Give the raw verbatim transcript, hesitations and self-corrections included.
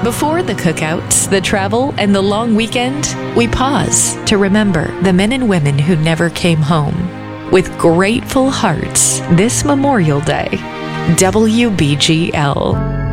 Before the cookouts, the travel, and the long weekend, we pause to remember the men and women who never came home. With grateful hearts, this Memorial Day, W B G L.